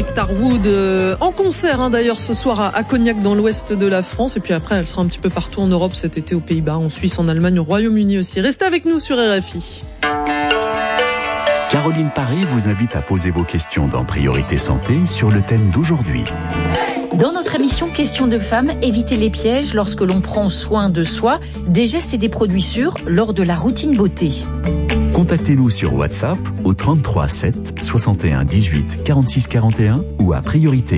Nectar Wood en concert d'ailleurs ce soir à Cognac dans l'ouest de la France. Et puis après, elle sera un petit peu partout en Europe cet été, aux Pays-Bas, en Suisse, en Allemagne, au Royaume-Uni aussi. Restez avec nous sur RFI. Caroline Paris vous invite à poser vos questions dans Priorité Santé sur le thème d'aujourd'hui. Dans notre émission Questions de femmes, évitez les pièges lorsque l'on prend soin de soi, des gestes et des produits sûrs lors de la routine beauté. Contactez-nous sur WhatsApp au 33 7 61 18 46 41 ou à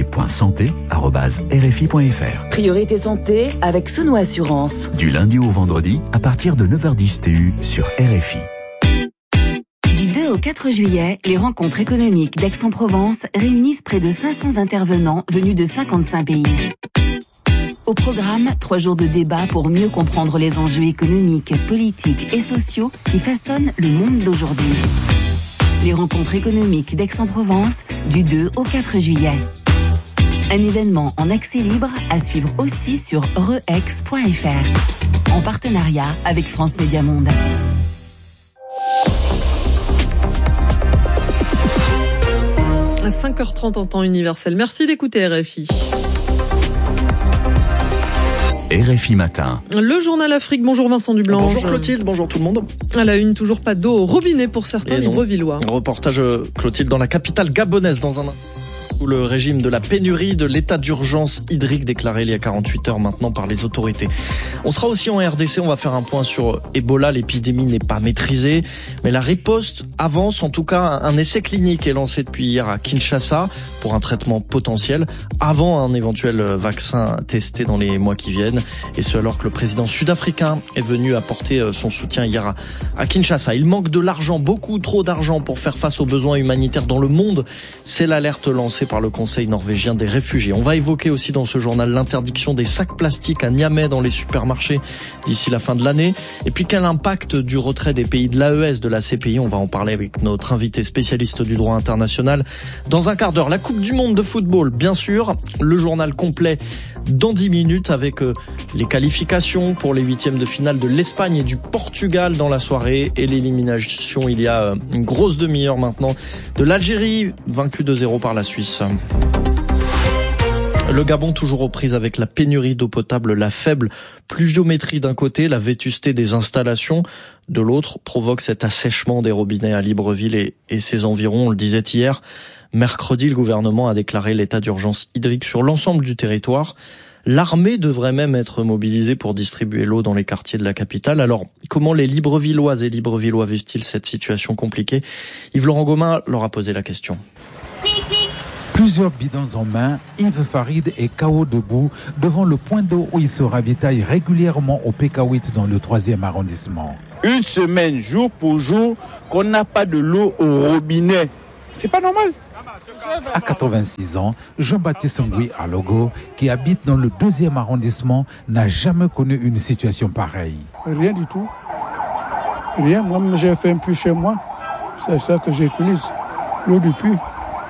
priorité.santé@rfi.fr. Priorité Santé avec Souno Assurance. Du lundi au vendredi à partir de 9h10 TU sur RFI. Du 2 au 4 juillet, les rencontres économiques d'Aix-en-Provence réunissent près de 500 intervenants venus de 55 pays. Au programme, 3 jours de débat pour mieux comprendre les enjeux économiques, politiques et sociaux qui façonnent le monde d'aujourd'hui. Les rencontres économiques d'Aix-en-Provence, du 2 au 4 juillet. Un événement en accès libre à suivre aussi sur reex.fr. En partenariat avec France Média Monde. 5h30 en temps universel. Merci d'écouter RFI. RFI Matin. Le journal Afrique. Bonjour Vincent Dublanche. Bonjour Clotilde, bonjour tout le monde. À la une, toujours pas d'eau au robinet pour certains Librevillois. Reportage Clotilde dans la capitale gabonaise dans un sous le régime de la pénurie de l'état d'urgence hydrique déclaré il y a 48 heures maintenant par les autorités. On sera aussi en RDC, on va faire un point sur Ebola. L'épidémie n'est pas maîtrisée, mais la riposte avance. En tout cas, un essai clinique est lancé depuis hier à Kinshasa pour un traitement potentiel avant un éventuel vaccin testé dans les mois qui viennent. Et ce alors que le président sud-africain est venu apporter son soutien hier à Kinshasa. Il manque de l'argent, beaucoup trop d'argent pour faire face aux besoins humanitaires dans le monde. C'est l'alerte lancée par le Conseil norvégien des réfugiés. On va évoquer aussi dans ce journal l'interdiction des sacs plastiques à Niamey dans les supermarchés d'ici la fin de l'année. Et puis quel impact du retrait des pays de l'AES, de la CPI. On va en parler avec notre invité spécialiste du droit international dans un quart d'heure. La Coupe du Monde de football, bien sûr. Le journal complet dans 10 minutes avec les qualifications pour les huitièmes de finale de l'Espagne et du Portugal dans la soirée et l'élimination il y a une grosse demi-heure maintenant de l'Algérie, vaincue 2-0 par la Suisse. Le Gabon toujours aux prises avec la pénurie d'eau potable, la faible pluviométrie d'un côté, la vétusté des installations de l'autre provoque cet assèchement des robinets à Libreville et ses environs. On le disait hier, mercredi, le gouvernement a déclaré l'état d'urgence hydrique sur l'ensemble du territoire. L'armée devrait même être mobilisée pour distribuer l'eau dans les quartiers de la capitale. Alors, comment les Librevilloises et Librevillois vivent-ils cette situation compliquée ? Yves-Laurent Gomin leur a posé la question. Plusieurs bidons en main, Yves Farid est KO debout devant le point d'eau où il se ravitaille régulièrement au Pékawit dans le 3e arrondissement. Une semaine, jour pour jour, qu'on n'a pas de l'eau au robinet. C'est pas normal. À 86 ans, Jean-Baptiste Ngui Alogo, qui habite dans le 2e arrondissement, n'a jamais connu une situation pareille. Rien du tout. Rien. Moi, j'ai fait un puits chez moi. C'est ça que j'utilise. L'eau du puits.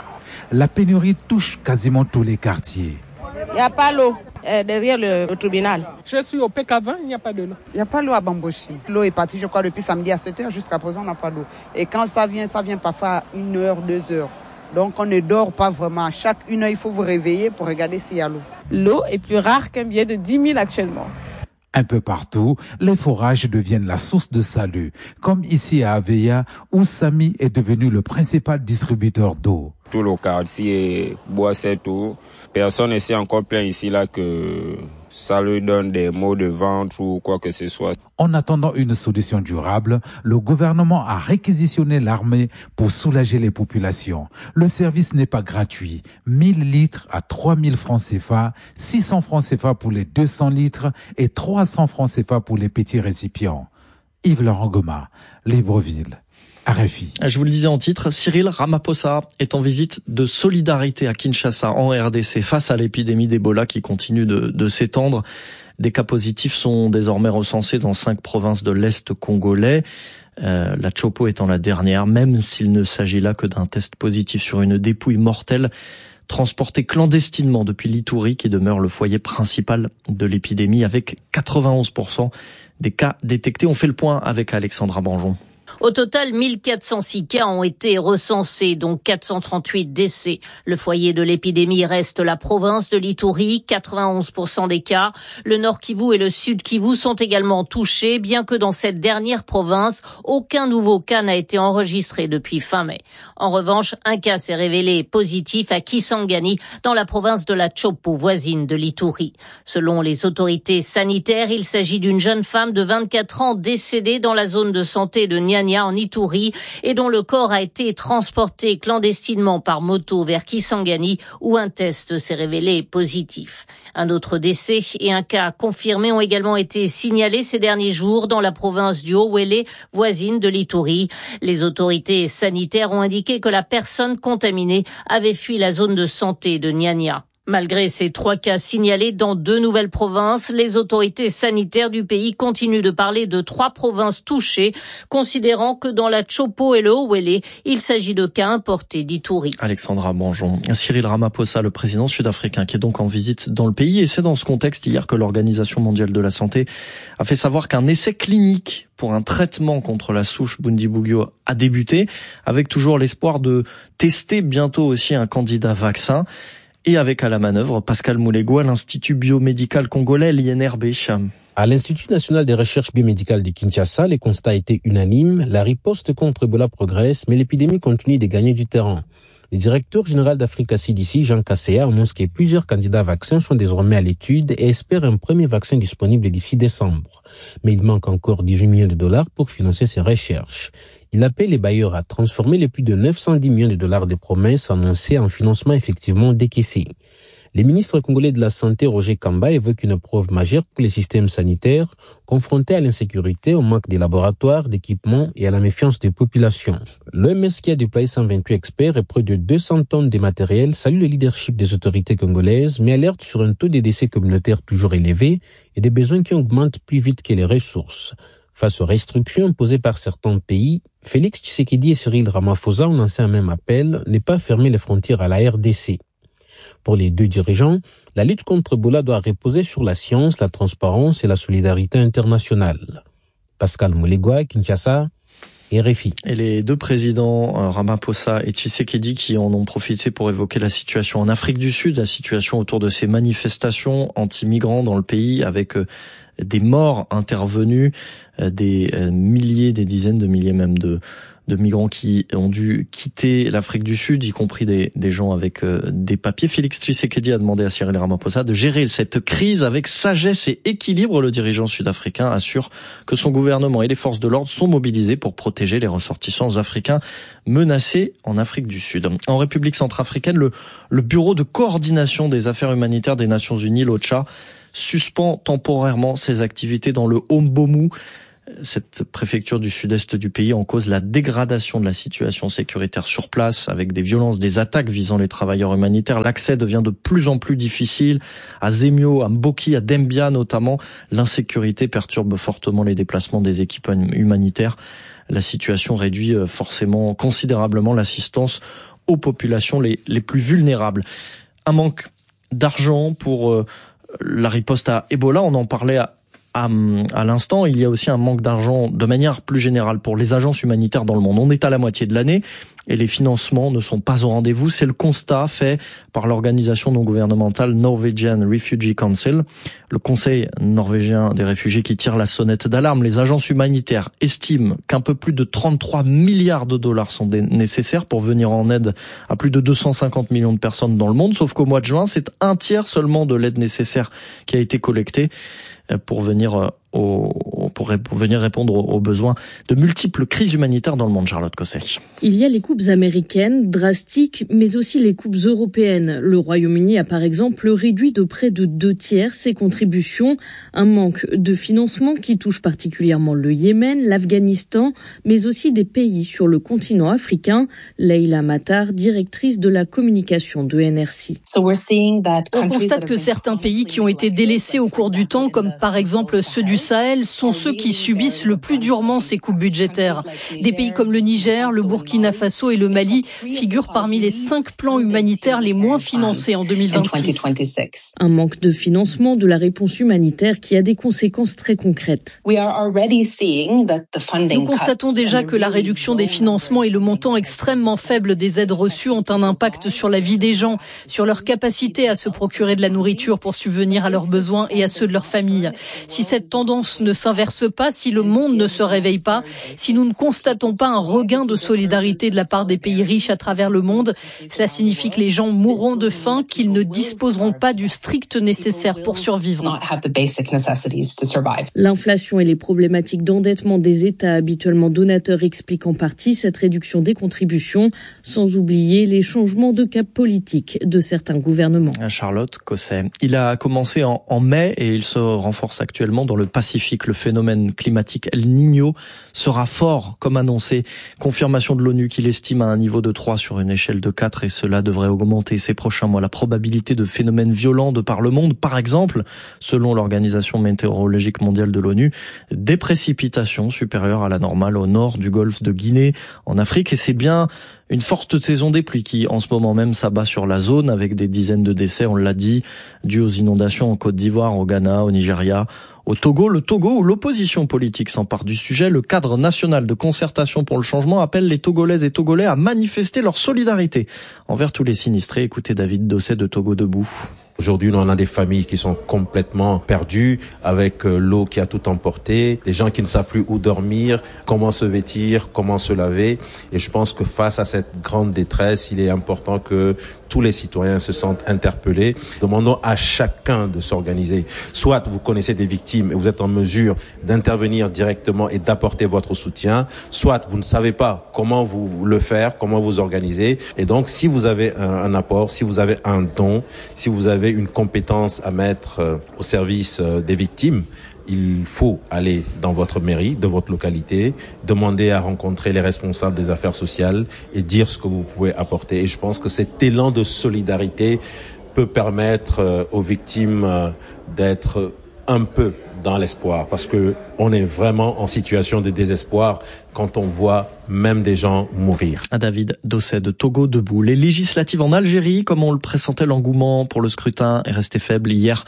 La pénurie touche quasiment tous les quartiers. Il n'y a pas l'eau derrière le tribunal. Je suis au PK20, il n'y a pas de l'eau. Il n'y a pas l'eau à Bamboshi. L'eau est partie, je crois, depuis samedi à 7h. Jusqu'à présent, on n'a pas d'eau. Et quand ça vient parfois à 1 heure, 2 heures. Donc on ne dort pas vraiment. À chaque 1 heure, il faut vous réveiller pour regarder s'il y a l'eau. L'eau est plus rare qu'un billet de 10 000 actuellement. Un peu partout, les forages deviennent la source de salut, comme ici à Aveya, où Samy est devenu le principal distributeur d'eau. Tout le quartier boit cette eau. Personne ne s'est encore plaint ici là que ça lui donne des maux de ventre ou quoi que ce soit. En attendant une solution durable, le gouvernement a réquisitionné l'armée pour soulager les populations. Le service n'est pas gratuit. 1000 litres à 3000 francs CFA, 600 francs CFA pour les 200 litres et 300 francs CFA pour les petits récipients. Yves-Laurent Gomin, Libreville. RFI. Je vous le disais en titre, Cyril Ramaphosa est en visite de solidarité à Kinshasa, en RDC, face à l'épidémie d'Ebola qui continue de s'étendre. Des cas positifs sont désormais recensés dans 5 provinces de l'Est congolais. La Chopo étant la dernière, même s'il ne s'agit là que d'un test positif sur une dépouille mortelle transportée clandestinement depuis l'Ituri, qui demeure le foyer principal de l'épidémie, avec 91% des cas détectés. On fait le point avec Alexandra Banjon. Au total, 1406 cas ont été recensés, dont 438 décès. Le foyer de l'épidémie reste la province de l'Ituri, 91% des cas. Le Nord Kivu et le Sud Kivu sont également touchés, bien que dans cette dernière province, aucun nouveau cas n'a été enregistré depuis fin mai. En revanche, un cas s'est révélé positif à Kisangani, dans la province de la Chopo, voisine de l'Ituri. Selon les autorités sanitaires, il s'agit d'une jeune femme de 24 ans décédée dans la zone de santé de Nyanya en Ituri et dont le corps a été transporté clandestinement par moto vers Kisangani où un test s'est révélé positif. Un autre décès et un cas confirmé ont également été signalés ces derniers jours dans la province du Haut-Wele, voisine de l'Ituri. Les autorités sanitaires ont indiqué que la personne contaminée avait fui la zone de santé de Nyanya. Malgré ces 3 cas signalés dans 2 nouvelles provinces, les autorités sanitaires du pays continuent de parler de 3 provinces touchées, considérant que dans la Chopo et le Haut-Wele, il s'agit de cas importés d'Ituri. Alexandra Banjon. Cyril Ramaphosa, le président sud-africain, qui est donc en visite dans le pays. Et c'est dans ce contexte hier que l'Organisation mondiale de la santé a fait savoir qu'un essai clinique pour un traitement contre la souche Bundibugyo a débuté, avec toujours l'espoir de tester bientôt aussi un candidat vaccin. Et avec à la manœuvre Pascal Moulegua, l'Institut biomédical congolais, l'INRB. À l'Institut national des recherches biomédicales de Kinshasa, les constats étaient unanimes. La riposte contre Ebola progresse, mais l'épidémie continue de gagner du terrain. Le directeur général d'Africa CDC, Jean Kaseya, annonce que plusieurs candidats vaccins sont désormais à l'étude et espère un premier vaccin disponible d'ici décembre. Mais il manque encore 18 millions de dollars pour financer ces recherches. Il appelle les bailleurs à transformer les plus de 910 millions de dollars de promesses annoncées en financement effectivement décaissé. Le ministre congolais de la Santé, Roger Kamba, évoque une preuve majeure pour les systèmes sanitaires confrontés à l'insécurité, au manque de laboratoires, d'équipements et à la méfiance des populations. L'OMS, qui a déployé 128 experts et près de 200 tonnes de matériel, salue le leadership des autorités congolaises, mais alerte sur un taux de décès communautaires toujours élevé et des besoins qui augmentent plus vite que les ressources. Face aux restrictions imposées par certains pays, Félix Tshisekedi et Cyril Ramaphosa ont lancé un même appel, ne pas fermer les frontières à la RDC. Pour les 2 dirigeants, la lutte contre Ebola doit reposer sur la science, la transparence et la solidarité internationale. Pascal Moulegua, Kinshasa, RFI. Et les 2 présidents, Ramaphosa et Tshisekedi, qui en ont profité pour évoquer la situation en Afrique du Sud, la situation autour de ces manifestations anti-migrants dans le pays, avec des morts intervenues, des milliers, des dizaines de milliers même de migrants qui ont dû quitter l'Afrique du Sud, y compris des gens avec des papiers. Félix Tshisekedi a demandé à Cyril Ramaphosa de gérer cette crise avec sagesse et équilibre. Le dirigeant sud-africain assure que son gouvernement et les forces de l'ordre sont mobilisés pour protéger les ressortissants africains menacés en Afrique du Sud. En République centrafricaine, le Bureau de coordination des affaires humanitaires des Nations Unies, l'OCHA, suspend temporairement ses activités dans le Hombomu, cette préfecture du sud-est du pays, en cause la dégradation de la situation sécuritaire sur place, avec des violences, des attaques visant les travailleurs humanitaires. L'accès devient de plus en plus difficile. À Zemio, à Mboki, à Dembia notamment, l'insécurité perturbe fortement les déplacements des équipes humanitaires. La situation réduit forcément considérablement l'assistance aux populations les plus vulnérables. Un manque d'argent pour la riposte à Ebola, on en parlait à l'instant. Il y a aussi un manque d'argent de manière plus générale pour les agences humanitaires dans le monde. On est à la moitié de l'année et les financements ne sont pas au rendez-vous. C'est le constat fait par l'organisation non gouvernementale Norwegian Refugee Council, le conseil norvégien des réfugiés, qui tire la sonnette d'alarme. Les agences humanitaires estiment qu'un peu plus de 33 milliards de dollars sont nécessaires pour venir en aide à plus de 250 millions de personnes dans le monde. Sauf qu'au mois de juin, c'est un tiers seulement de l'aide nécessaire qui a été collectée pour venir répondre aux besoins de multiples crises humanitaires dans le monde. Charlotte Cosset. Il y a les coupes américaines, drastiques, mais aussi les coupes européennes. Le Royaume-Uni a par exemple réduit de près de 2/3 ses contributions. Un manque de financement qui touche particulièrement le Yémen, l'Afghanistan, mais aussi des pays sur le continent africain. Leïla Matar, directrice de la communication de NRC. On constate que certains pays qui ont été délaissés au cours du temps, comme par exemple ceux du Sahel, sont ceux ceux qui subissent le plus durement ces coupes budgétaires. Des pays comme le Niger, le Burkina Faso et le Mali figurent parmi les 5 plans humanitaires les moins financés en 2026. Un manque de financement de la réponse humanitaire qui a des conséquences très concrètes. Nous constatons déjà que la réduction des financements et le montant extrêmement faible des aides reçues ont un impact sur la vie des gens, sur leur capacité à se procurer de la nourriture pour subvenir à leurs besoins et à ceux de leur famille. Si cette tendance ne s'inverse pas, si le monde ne se réveille pas, si nous ne constatons pas un regain de solidarité de la part des pays riches à travers le monde, cela signifie que les gens mourront de faim, qu'ils ne disposeront pas du strict nécessaire pour survivre. L'inflation et les problématiques d'endettement des États habituellement donateurs expliquent en partie cette réduction des contributions, sans oublier les changements de cap politique de certains gouvernements. Charlotte Cosset. Il a commencé en mai et il se renforce actuellement dans le Pacifique. Le phénomène climatique El Niño sera fort, comme annoncé. Confirmation de l'ONU qu'il estime à un niveau de 3 sur une échelle de 4 et cela devrait augmenter ces prochains mois. La probabilité de phénomènes violents de par le monde, par exemple, selon l'Organisation météorologique mondiale de l'ONU, des précipitations supérieures à la normale au nord du golfe de Guinée, en Afrique. Et c'est bien une forte saison des pluies qui, en ce moment même, s'abat sur la zone avec des dizaines de décès, on l'a dit, dus aux inondations en Côte d'Ivoire, au Ghana, au Nigeria, au Togo. Le Togo, où l'opposition politique s'empare du sujet, le cadre national de concertation pour le changement appelle les Togolaises et Togolais à manifester leur solidarité envers tous les sinistrés. Écoutez David Dosset de Togo Debout. Aujourd'hui, nous, on a des familles qui sont complètement perdues, avec l'eau qui a tout emporté, des gens qui ne savent plus où dormir, comment se vêtir, comment se laver. Et je pense que face à cette grande détresse, il est important que tous les citoyens se sentent interpellés. Demandons à chacun de s'organiser. Soit vous connaissez des victimes et vous êtes en mesure d'intervenir directement et d'apporter votre soutien, soit vous ne savez pas comment vous le faire, comment vous organiser. Et donc, si vous avez un apport, si vous avez un don, si vous avez une compétence à mettre au service des victimes, il faut aller dans votre mairie, de votre localité, demander à rencontrer les responsables des affaires sociales et dire ce que vous pouvez apporter. Et je pense que cet élan de solidarité peut permettre aux victimes d'être un peu dans l'espoir, parce que on est vraiment en situation de désespoir quand on voit même des gens mourir. David Dosset de Togo Debout. Les législatives en Algérie, comme on le pressentait, l'engouement pour le scrutin est resté faible hier.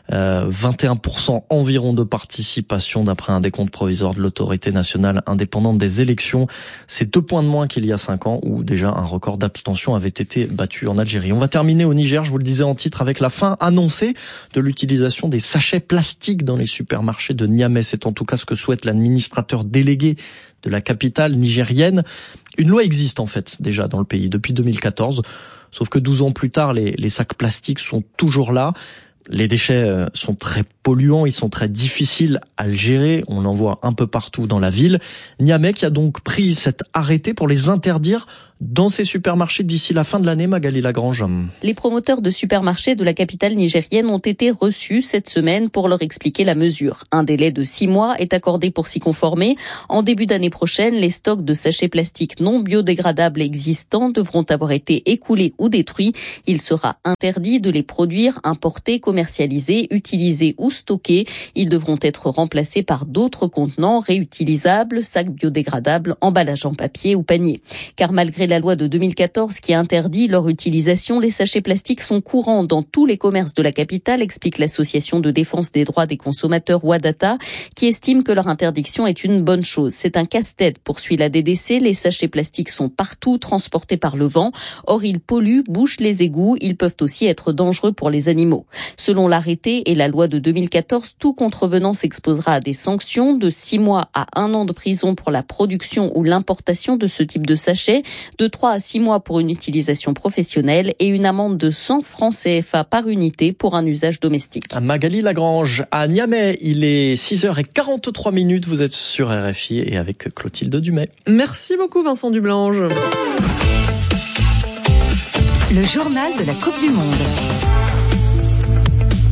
21% environ de participation d'après un décompte provisoire de l'autorité nationale indépendante des élections. C'est 2 points de moins qu'il y a 5 ans où déjà un record d'abstention avait été battu en Algérie. On va terminer au Niger, je vous le disais en titre, avec la fin annoncée de l'utilisation des sachets plastiques dans les supermarchés de Niamey. C'est en tout cas ce que souhaite l'administrateur délégué de la capitale nigérienne. Une loi existe en fait déjà dans le pays depuis 2014, sauf que 12 ans plus tard, les sacs plastiques sont toujours là. Les déchets sont très polluants, ils sont très difficiles à le gérer, on en voit un peu partout dans la ville. Niamey qui a donc pris cet arrêté pour les interdire dans ses supermarchés d'ici la fin de l'année. Magali Lagrange. Les promoteurs de supermarchés de la capitale nigérienne ont été reçus cette semaine pour leur expliquer la mesure. Un délai de 6 mois est accordé pour s'y conformer. En début d'année prochaine, les stocks de sachets plastiques non biodégradables existants devront avoir été écoulés ou détruits. Il sera interdit de les produire, importer, commercialiser, utiliser ou stocker. Ils devront être remplacés par d'autres contenants réutilisables, sacs biodégradables, emballages en papier ou panier. Car malgré la loi de 2014 qui interdit leur utilisation, les sachets plastiques sont courants dans tous les commerces de la capitale, explique l'association de défense des droits des consommateurs Wadata, qui estime que leur interdiction est une bonne chose. C'est un casse-tête, poursuit la DDC. Les sachets plastiques sont partout, transportés par le vent. Or, ils polluent, bouchent les égouts. Ils peuvent aussi être dangereux pour les animaux. Selon l'arrêté et la loi de 2014, tout contrevenant s'exposera à des sanctions de 6 mois à 1 an de prison pour la production ou l'importation de ce type de sachets, de 3 à 6 mois pour une utilisation professionnelle et une amende de 100 francs CFA par unité pour un usage domestique. Magali Lagrange, à Niamey, il est 6h43, vous êtes sur RFI et avec Clotilde Dumais. Merci beaucoup Vincent Dublange. Le journal de la Coupe du Monde.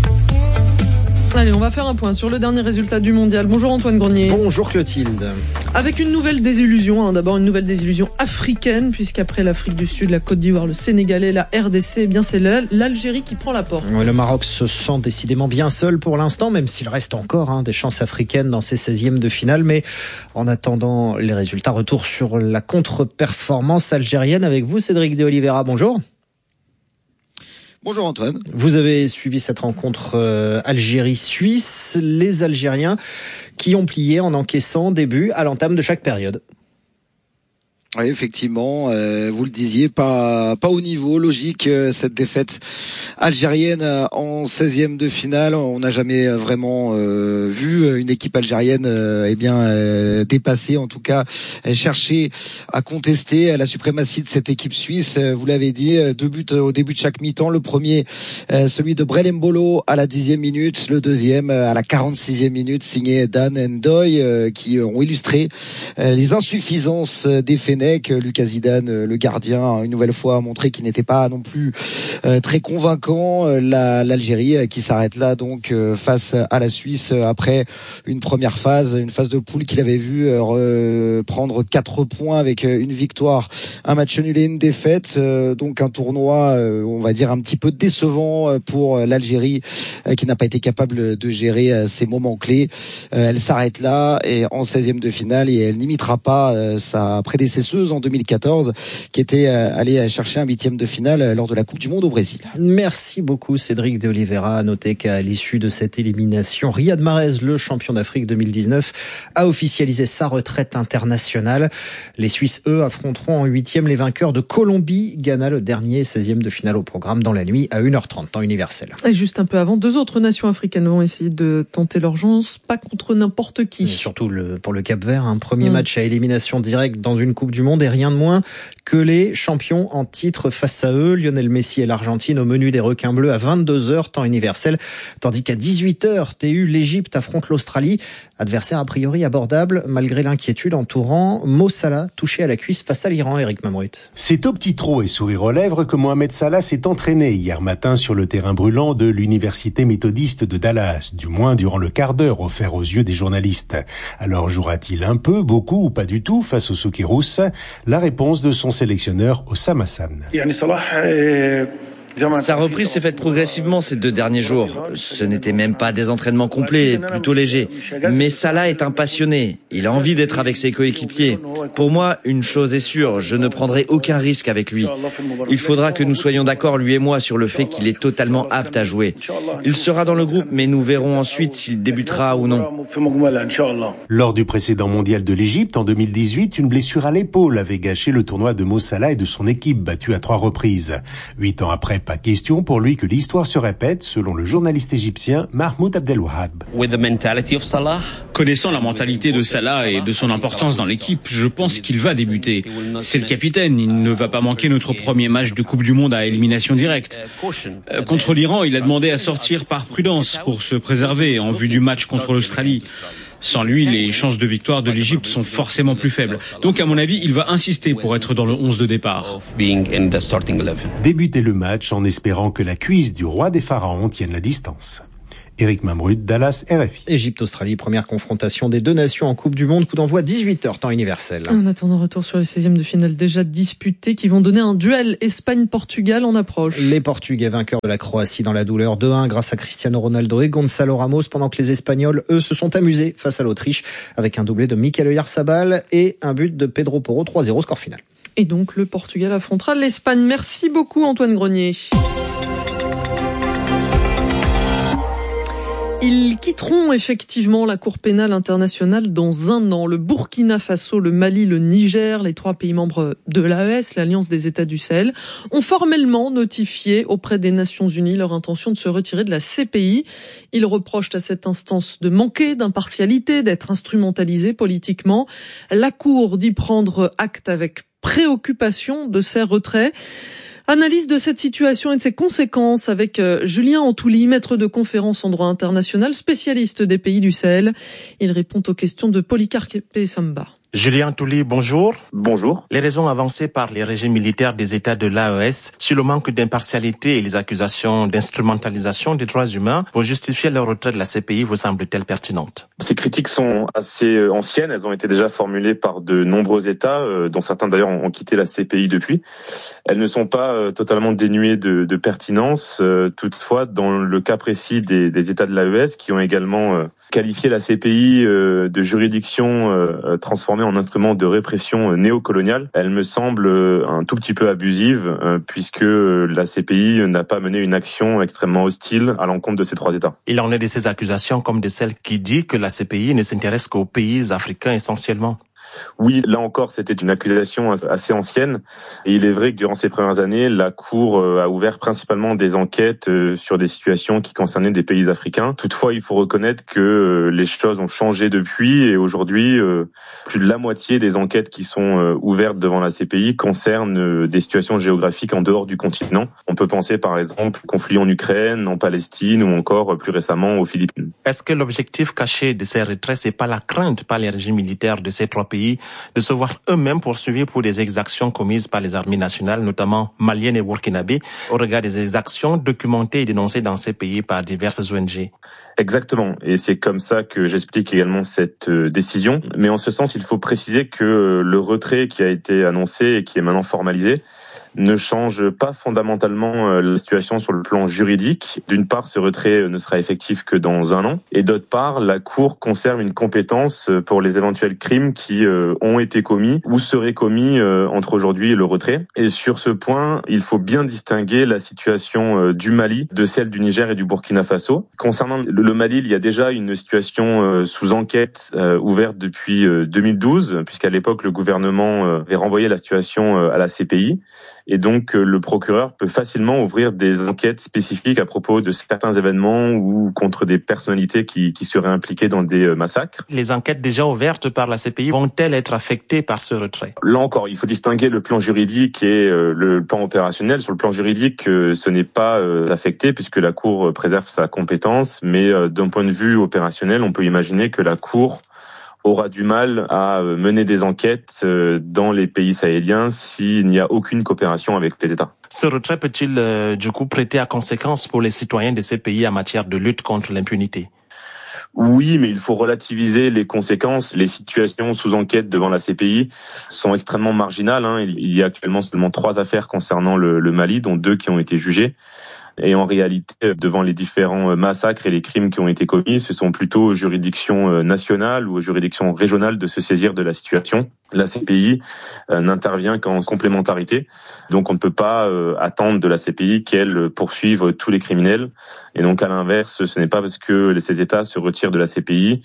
Allez, on va faire un point sur le dernier résultat du mondial. Bonjour Antoine Grenier. Bonjour Clotilde. Avec une nouvelle désillusion, d'abord une nouvelle désillusion africaine, puisqu'après l'Afrique du Sud, la Côte d'Ivoire, le Sénégal et la RDC, bien c'est l'Algérie qui prend la porte. Oui, le Maroc se sent décidément bien seul pour l'instant, même s'il reste encore des chances africaines dans ces 16e de finale. Mais en attendant les résultats, retour sur la contre-performance algérienne avec vous, Cédric de Oliveira. Bonjour. Bonjour Antoine. Vous avez suivi cette rencontre Algérie-Suisse, les Algériens qui ont plié en encaissant des buts à l'entame de chaque période. Oui, effectivement, vous le disiez, pas au niveau logique cette défaite algérienne en 16e de finale. On n'a jamais vraiment vu une équipe algérienne dépasser, en tout cas chercher à contester la suprématie de cette équipe suisse. Vous l'avez dit, 2 buts au début de chaque mi-temps. Le premier, celui de Brel Mbolo à la 10e minute, le deuxième à la 46e minute, signé Dan Ndoye, qui ont illustré les insuffisances des Fennecs. Lucas Zidane, le gardien, une nouvelle fois a montré qu'il n'était pas non plus très convaincant. L'Algérie qui s'arrête là donc face à la Suisse après une première phase, une phase de poule qu'il avait vu prendre 4 points avec une victoire, un match nul et une défaite. Donc un tournoi, on va dire un petit peu décevant pour l'Algérie qui n'a pas été capable de gérer ces moments clés. Elle s'arrête là et en 16e de finale et elle n'imitera pas sa prédécesseuse en 2014 qui était allée chercher un 8e de finale lors de la Coupe du Monde au Brésil. Merci beaucoup Cédric de Oliveira. À noter qu'à l'issue de cette élimination, Riyad Mahrez, le champion d'Afrique 2019, a officialisé sa retraite internationale. Les Suisses, eux, affronteront en 8e les vainqueurs de Colombie, Ghana, le dernier 16e de finale au programme dans la nuit à 1h30, temps universel. Et juste un peu avant, 2 autres nations africaines vont essayer de tenter leur chance, pas contre n'importe qui. Et surtout pour le Cap-Vert, un premier match à élimination directe dans une Coupe du Monde et rien de moins que les champions en titre face à eux. Lionel Messi et l'Argentine au menu des requins bleus à 22h, temps universel, tandis qu'à 18h, TU, l'Égypte affronte l'Australie. Adversaire a priori abordable, malgré l'inquiétude entourant Mo Salah, touché à la cuisse face à l'Iran. Eric Mamrut. C'est au petit trot et sourire aux lèvres que Mohamed Salah s'est entraîné hier matin sur le terrain brûlant de l'université méthodiste de Dallas, du moins durant le quart d'heure offert aux yeux des journalistes. Alors jouera-t-il un peu, beaucoup ou pas du tout face aux Socceroos? La réponse de son sélectionneur Oussama Hassan. Sa reprise s'est faite progressivement ces 2 derniers jours. Ce n'était même pas des entraînements complets, plutôt légers. Mais Salah est un passionné. Il a envie d'être avec ses coéquipiers. Pour moi, une chose est sûre, je ne prendrai aucun risque avec lui. Il faudra que nous soyons d'accord, lui et moi, sur le fait qu'il est totalement apte à jouer. Il sera dans le groupe, mais nous verrons ensuite s'il débutera ou non. Lors du précédent mondial de l'Égypte, en 2018, une blessure à l'épaule avait gâché le tournoi de Mo Salah et de son équipe, battue à 3 reprises. 8 ans après, pas question pour lui que l'histoire se répète, selon le journaliste égyptien Mahmoud Abdelwahab. Connaissant la mentalité de Salah et de son importance dans l'équipe, je pense qu'il va débuter. C'est le capitaine, il ne va pas manquer notre premier match de Coupe du Monde à élimination directe. Contre l'Iran, il a demandé à sortir par prudence pour se préserver en vue du match contre l'Australie. Sans lui, les chances de victoire de l'Égypte sont forcément plus faibles. Donc, à mon avis, il va insister pour être dans le 11 de départ. Débuter le match en espérant que la cuisse du roi des pharaons tienne la distance. Eric Mamrut, Dallas, RFI. Égypte-Australie, première confrontation des 2 nations en Coupe du Monde, coup d'envoi 18h, temps universel. En attendant, retour sur les 16e de finale déjà disputés qui vont donner un duel Espagne-Portugal en approche. Les Portugais vainqueurs de la Croatie dans la douleur 2-1 grâce à Cristiano Ronaldo et Gonzalo Ramos, pendant que les Espagnols, eux, se sont amusés face à l'Autriche avec un doublé de Mikel Oyarzabal et un but de Pedro Porro, 3-0 score final. Et donc le Portugal affrontera l'Espagne. Merci beaucoup Antoine Grenier. Ils quitteront effectivement la Cour pénale internationale dans 1 an. Le Burkina Faso, le Mali, le Niger, les 3 pays membres de l'AES, l'Alliance des États du Sahel, ont formellement notifié auprès des Nations Unies leur intention de se retirer de la CPI. Ils reprochent à cette instance de manquer d'impartialité, d'être instrumentalisée politiquement. La Cour dit prendre acte avec préoccupation de ces retraits. Analyse de cette situation et de ses conséquences avec Julien Antouli, maître de conférence en droit international, spécialiste des pays du Sahel. Il répond aux questions de Polycarpe Samba. Julien Touli, bonjour. Bonjour. Les raisons avancées par les régimes militaires des États de l'AES sur le manque d'impartialité et les accusations d'instrumentalisation des droits humains pour justifier le retrait de la CPI vous semblent-elles pertinentes? Ces critiques sont assez anciennes. Elles ont été déjà formulées par de nombreux États, dont certains d'ailleurs ont quitté la CPI depuis. Elles ne sont pas totalement dénuées de pertinence. Toutefois, dans le cas précis des États de l'AES, qui ont également qualifié la CPI de juridiction transformée en instrument de répression néocoloniale, elle me semble un tout petit peu abusive, puisque la CPI n'a pas mené une action extrêmement hostile à l'encontre de ces trois États. Il en est de ces accusations comme de celles qui disent que la CPI ne s'intéresse qu'aux pays africains essentiellement. Oui, là encore, c'était une accusation assez ancienne. Et il est vrai que durant ces premières années, la Cour a ouvert principalement des enquêtes sur des situations qui concernaient des pays africains. Toutefois, il faut reconnaître que les choses ont changé depuis et aujourd'hui, plus de la moitié des enquêtes qui sont ouvertes devant la CPI concernent des situations géographiques en dehors du continent. On peut penser par exemple au conflit en Ukraine, en Palestine ou encore plus récemment aux Philippines. Est-ce que l'objectif caché de ces retraits, c'est pas la crainte par les régimes militaires de ces trois pays de se voir eux-mêmes poursuivis pour des exactions commises par les armées nationales, notamment maliennes et burkinabées, au regard des exactions documentées et dénoncées dans ces pays par diverses ONG? Exactement. Et c'est comme ça que j'explique également cette décision. Mais en ce sens, il faut préciser que le retrait qui a été annoncé et qui est maintenant formalisé ne change pas fondamentalement la situation sur le plan juridique. D'une part, ce retrait ne sera effectif que dans 1 an. Et d'autre part, la Cour conserve une compétence pour les éventuels crimes qui ont été commis ou seraient commis entre aujourd'hui et le retrait. Et sur ce point, il faut bien distinguer la situation du Mali de celle du Niger et du Burkina Faso. Concernant le Mali, il y a déjà une situation sous enquête ouverte depuis 2012, puisqu'à l'époque, le gouvernement avait renvoyé la situation à la CPI. Et donc, le procureur peut facilement ouvrir des enquêtes spécifiques à propos de certains événements ou contre des personnalités qui seraient impliquées dans des massacres. Les enquêtes déjà ouvertes par la CPI vont-elles être affectées par ce retrait? Là encore, il faut distinguer le plan juridique et le plan opérationnel. Sur le plan juridique, ce n'est pas affecté puisque la Cour préserve sa compétence. Mais d'un point de vue opérationnel, on peut imaginer que la Cour aura du mal à mener des enquêtes dans les pays sahéliens s'il n'y a aucune coopération avec les États. Ce retrait peut-il du coup prêter à conséquence pour les citoyens de ces pays en matière de lutte contre l'impunité? Oui, mais il faut relativiser les conséquences. Les situations sous enquête devant la CPI sont extrêmement marginales. Il y a actuellement seulement 3 affaires concernant le Mali, dont 2 qui ont été jugées. Et en réalité, devant les différents massacres et les crimes qui ont été commis, ce sont plutôt aux juridictions nationales ou aux juridictions régionales de se saisir de la situation. La CPI n'intervient qu'en complémentarité. Donc on ne peut pas attendre de la CPI qu'elle poursuive tous les criminels. Et donc à l'inverse, ce n'est pas parce que ces États se retirent de la CPI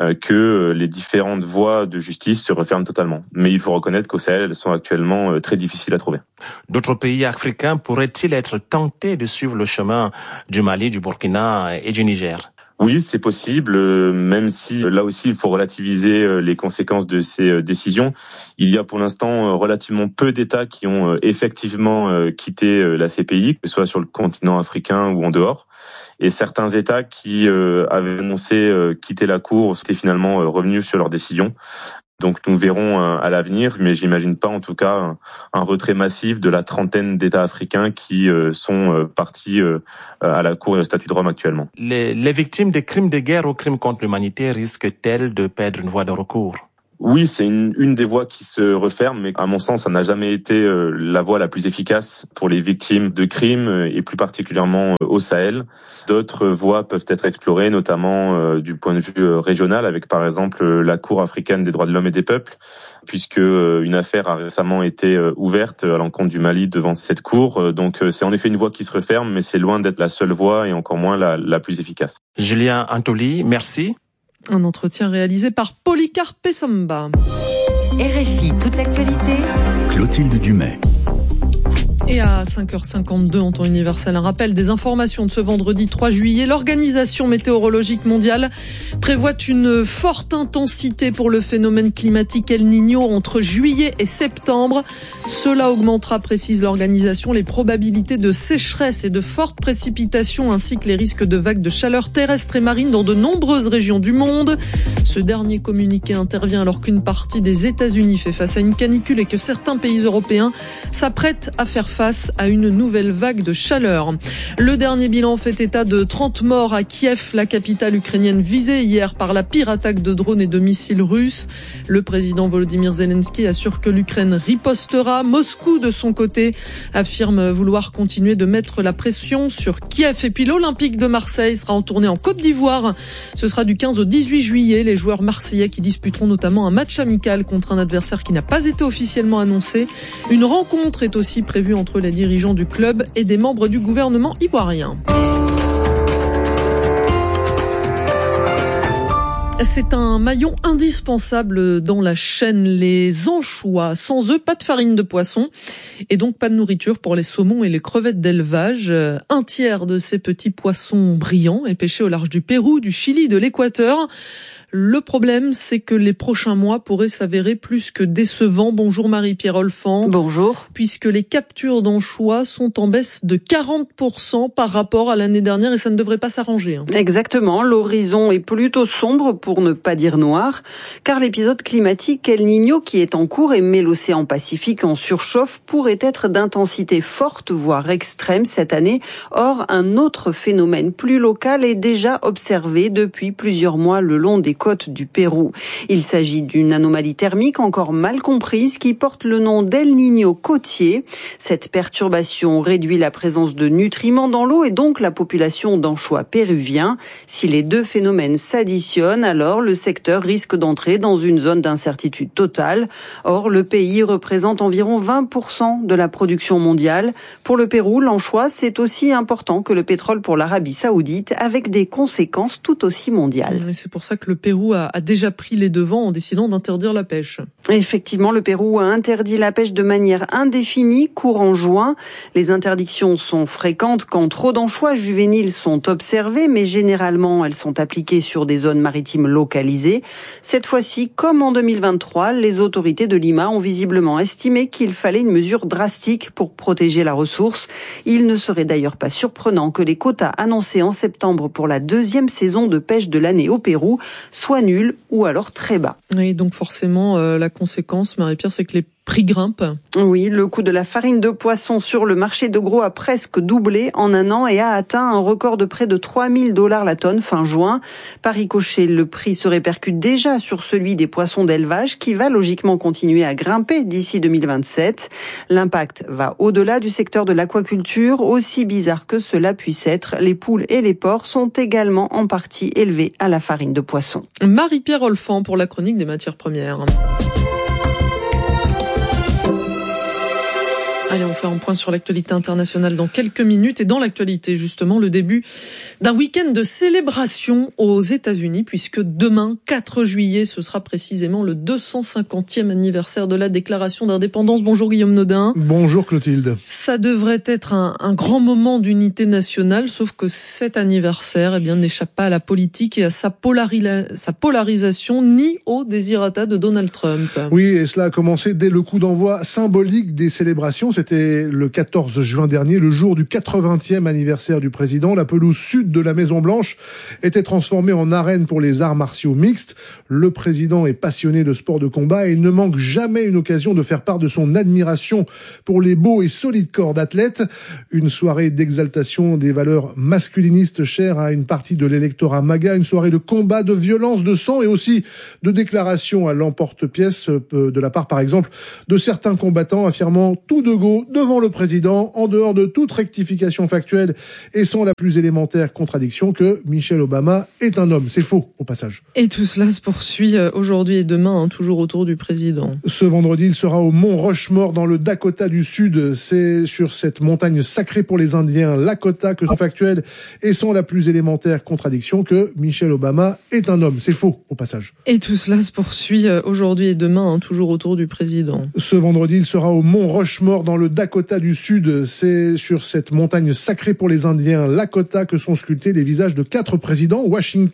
que les différentes voies de justice se referment totalement. Mais il faut reconnaître qu'au Sahel, elles sont actuellement très difficiles à trouver. D'autres pays africains pourraient-ils être tentés de suivre le chemin du Mali, du Burkina et du Niger? Oui, c'est possible, même si là aussi il faut relativiser les conséquences de ces décisions. Il y a pour l'instant relativement peu d'États qui ont effectivement quitté la CPI, que ce soit sur le continent africain ou en dehors. Et certains États qui avaient annoncé quitter la Cour étaient finalement revenus sur leur décision. Donc nous verrons à l'avenir, mais j'imagine pas en tout cas un retrait massif de la trentaine d'États africains qui sont partis à la Cour et au statut de Rome actuellement. Les victimes des crimes de guerre ou crimes contre l'humanité risquent-elles de perdre une voie de recours? Oui, c'est une des voies qui se referme, mais à mon sens, ça n'a jamais été la voie la plus efficace pour les victimes de crimes et plus particulièrement au Sahel. D'autres voies peuvent être explorées, notamment du point de vue régional, avec par exemple la Cour africaine des droits de l'homme et des peuples, puisque une affaire a récemment été ouverte à l'encontre du Mali devant cette cour. Donc c'est en effet une voie qui se referme, mais c'est loin d'être la seule voie et encore moins la plus efficace. Julien Antoli, merci. Un entretien réalisé par Polycarpe Samba. RFI, toute l'actualité. Clotilde Dumais. Et à 5h52 en temps universel, un rappel des informations de ce vendredi 3 juillet. L'Organisation météorologique mondiale prévoit une forte intensité pour le phénomène climatique El Niño entre juillet et septembre. Cela augmentera, précise l'organisation, les probabilités de sécheresse et de fortes précipitations ainsi que les risques de vagues de chaleur terrestre et marine dans de nombreuses régions du monde. Ce dernier communiqué intervient alors qu'une partie des États-Unis fait face à une canicule et que certains pays européens s'apprêtent à faire face à une nouvelle vague de chaleur. Le dernier bilan fait état de 30 morts à Kiev, la capitale ukrainienne visée hier par la pire attaque de drones et de missiles russes. Le président Volodymyr Zelensky assure que l'Ukraine ripostera. Moscou, de son côté, affirme vouloir continuer de mettre la pression sur Kiev. Et puis l'Olympique de Marseille sera en tournée en Côte d'Ivoire. Ce sera du 15 au 18 juillet. Les joueurs marseillais qui disputeront notamment un match amical contre un adversaire qui n'a pas été officiellement annoncé. Une rencontre est aussi prévue entre les dirigeants du club et des membres du gouvernement ivoirien. C'est un maillon indispensable dans la chaîne, les anchois. Sans eux, pas de farine de poisson et donc pas de nourriture pour les saumons et les crevettes d'élevage. Un tiers de ces petits poissons brillants est pêché au large du Pérou, du Chili, de l'Équateur. Le problème, c'est que les prochains mois pourraient s'avérer plus que décevants. Bonjour Marie-Pierre Olfan. Bonjour. Puisque les captures d'anchois sont en baisse de 40% par rapport à l'année dernière et ça ne devrait pas s'arranger. Exactement. L'horizon est plutôt sombre pour ne pas dire noir, car l'épisode climatique El Niño qui est en cours et met l'océan Pacifique en surchauffe pourrait être d'intensité forte, voire extrême cette année. Or, un autre phénomène plus local est déjà observé depuis plusieurs mois le long des côtes du Pérou. Il s'agit d'une anomalie thermique encore mal comprise qui porte le nom d'El Niño côtier. Cette perturbation réduit la présence de nutriments dans l'eau et donc la population d'anchois péruviens. Si les deux phénomènes s'additionnent, alors le secteur risque d'entrer dans une zone d'incertitude totale. Or, le pays représente environ 20% de la production mondiale. Pour le Pérou, l'anchois, c'est aussi important que le pétrole pour l'Arabie Saoudite, avec des conséquences tout aussi mondiales. Et c'est pour ça que le Pérou a déjà pris les devants en décidant d'interdire la pêche. Effectivement, le Pérou a interdit la pêche de manière indéfinie courant juin. Les interdictions sont fréquentes quand trop d'anchois juvéniles sont observés, mais généralement elles sont appliquées sur des zones maritimes localisées. Cette fois-ci, comme en 2023, les autorités de Lima ont visiblement estimé qu'il fallait une mesure drastique pour protéger la ressource. Il ne serait d'ailleurs pas surprenant que les quotas annoncés en septembre pour la deuxième saison de pêche de l'année au Pérou soit nul ou alors très bas. Et donc forcément, la conséquence, Marie-Pierre, c'est que les prix grimpent. Oui, le coût de la farine de poisson sur le marché de gros a presque doublé en un an et a atteint un record de près de $3 000 la tonne fin juin. Par ricochet, le prix se répercute déjà sur celui des poissons d'élevage qui va logiquement continuer à grimper d'ici 2027. L'impact va au-delà du secteur de l'aquaculture. Aussi bizarre que cela puisse être, les poules et les porcs sont également en partie élevés à la farine de poisson. Marie-Pierre Olfan pour la chronique des matières premières. Allez, on fait un point sur l'actualité internationale dans quelques minutes. Et dans l'actualité, justement, le début d'un week-end de célébration aux États-Unis, puisque demain, 4 juillet, ce sera précisément le 250e anniversaire de la déclaration d'indépendance. Bonjour Guillaume Nodin. Bonjour Clotilde. Ça devrait être un grand moment d'unité nationale, sauf que cet anniversaire, n'échappe pas à la politique et à sa polarisation, ni au désirata de Donald Trump. Oui, et cela a commencé dès le coup d'envoi symbolique des célébrations. C'était le 14 juin dernier, le jour du 80e anniversaire du président. La pelouse sud de la Maison-Blanche était transformée en arène pour les arts martiaux mixtes. Le président est passionné de sport de combat et il ne manque jamais une occasion de faire part de son admiration pour les beaux et solides corps d'athlètes. Une soirée d'exaltation des valeurs masculinistes chères à une partie de l'électorat MAGA, une soirée de combat, de violence, de sang et aussi de déclarations à l'emporte-pièce de la part, par exemple, de certains combattants affirmant tout de go devant le président, en dehors de toute rectification factuelle et sans la plus élémentaire contradiction que Michelle Obama est un homme. C'est faux, au passage. Et tout cela se poursuit. poursuit aujourd'hui et demain, toujours autour du président. Ce vendredi, il sera au Mont Rushmore dans le Dakota du Sud. C'est sur cette montagne sacrée pour les Indiens, Lakota, que sont factuelles et sans la plus élémentaire contradiction que Michelle Obama est un homme. C'est faux, au passage. Et tout cela se poursuit aujourd'hui et demain, toujours autour du président. Ce vendredi, il sera au Mont Rushmore dans le Dakota Dakota du Sud. C'est sur cette montagne sacrée pour les Indiens, Lakota, que sont sculptés les visages de 4 présidents. Washington